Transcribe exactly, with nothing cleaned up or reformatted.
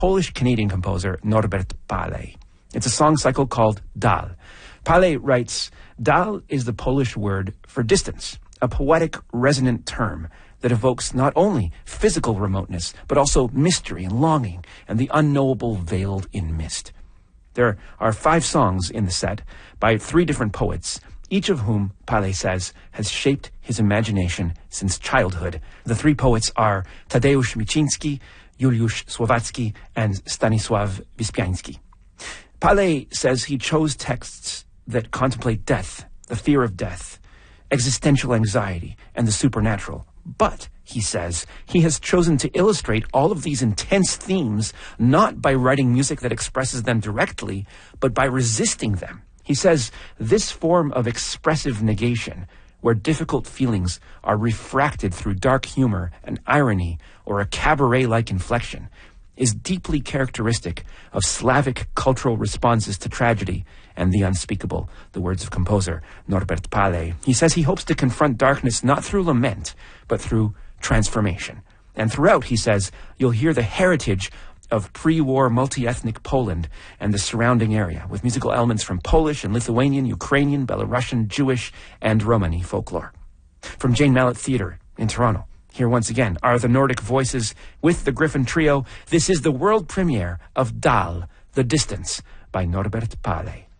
Polish-Canadian composer Norbert Paley. It's a song cycle called Dal. Paley writes, Dal is the Polish word for distance, a poetic, resonant term that evokes not only physical remoteness, but also mystery and longing and the unknowable veiled in mist. There are five songs in the set by three different poets, each of whom, Paley says, has shaped his imagination since childhood. The three poets are Tadeusz Miciński, Juliusz Słowacki, and Stanisław Wyspiański. Paley says he chose texts that contemplate death, the fear of death, existential anxiety, and the supernatural. But, he says, he has chosen to illustrate all of these intense themes not by writing music that expresses them directly, but by resisting them. He says this form of expressive negation, where difficult feelings are refracted through dark humor and irony or a cabaret-like inflection, is deeply characteristic of Slavic cultural responses to tragedy and the unspeakable, the words of composer Norbert Paley. He says he hopes to confront darkness not through lament, but through transformation. And throughout, he says, you'll hear the heritage of pre-war multi-ethnic Poland and the surrounding area, with musical elements from Polish and Lithuanian, Ukrainian, Belarusian, Jewish, and Romani folklore. From Jane Mallet Theatre in Toronto, here once again are the Nordic Voices with the Griffin Trio. This is the world premiere of Dal, The Distance, by Norbert Paley.